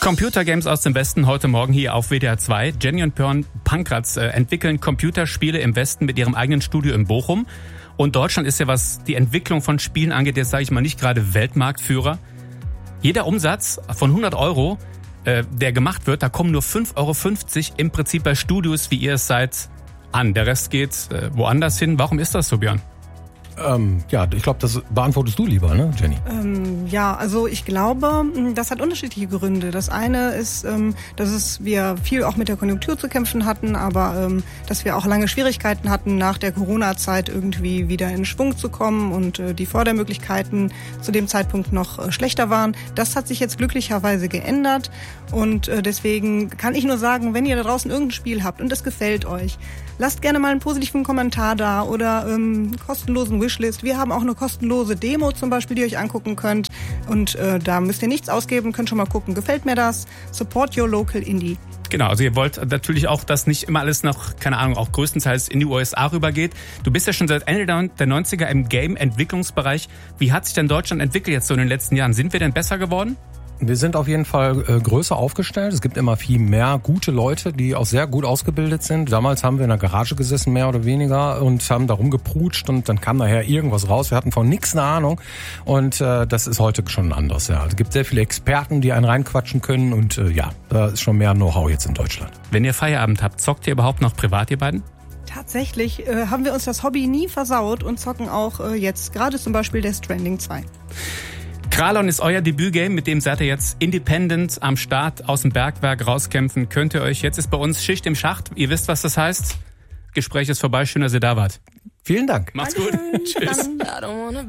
Computergames aus dem Westen heute Morgen hier auf WDR 2. Jenny und Björn Pankratz entwickeln Computerspiele im Westen mit ihrem eigenen Studio in Bochum. Und Deutschland ist ja, was die Entwicklung von Spielen angeht, jetzt sage ich mal nicht gerade Weltmarktführer. Jeder Umsatz von 100 Euro, der gemacht wird, da kommen nur 5,50 Euro im Prinzip bei Studios, wie ihr es seid, an. Der Rest geht woanders hin. Warum ist das so, Björn? Ich glaube, das beantwortest du lieber, ne, Jenny? Also ich glaube, das hat unterschiedliche Gründe. Das eine ist, dass wir viel auch mit der Konjunktur zu kämpfen hatten, aber dass wir auch lange Schwierigkeiten hatten, nach der Corona-Zeit irgendwie wieder in Schwung zu kommen und die Fördermöglichkeiten zu dem Zeitpunkt noch schlechter waren. Das hat sich jetzt glücklicherweise geändert und deswegen kann ich nur sagen, wenn ihr da draußen irgendein Spiel habt und es gefällt euch, lasst gerne mal einen positiven Kommentar da oder kostenlosen Wishlist. Wir haben auch eine kostenlose Demo zum Beispiel, die ihr euch angucken könnt. Und da müsst ihr nichts ausgeben, könnt schon mal gucken, gefällt mir das? Support your local indie. Genau, also ihr wollt natürlich auch, dass nicht immer alles noch, keine Ahnung, auch größtenteils in die USA rübergeht. Du bist ja schon seit Ende der 90er im Game-Entwicklungsbereich. Wie hat sich denn Deutschland entwickelt jetzt so in den letzten Jahren? Sind wir denn besser geworden? Wir sind auf jeden Fall größer aufgestellt. Es gibt immer viel mehr gute Leute, die auch sehr gut ausgebildet sind. Damals haben wir in der Garage gesessen, mehr oder weniger, und haben da rumgeprutscht und dann kam nachher irgendwas raus. Wir hatten von nichts eine Ahnung und das ist heute schon anders. Ja. Es gibt sehr viele Experten, die einen reinquatschen können und da ist schon mehr Know-how jetzt in Deutschland. Wenn ihr Feierabend habt, zockt ihr überhaupt noch privat, ihr beiden? Tatsächlich haben wir uns das Hobby nie versaut und zocken auch jetzt gerade zum Beispiel Death Stranding 2. Kralon ist euer Debütgame, mit dem seid ihr jetzt independent am Start aus dem Bergwerk rauskämpfen. Könnt ihr euch, jetzt ist bei uns Schicht im Schacht. Ihr wisst, was das heißt. Gespräch ist vorbei, schön, dass ihr da wart. Vielen Dank. Macht's gut. Tschüss.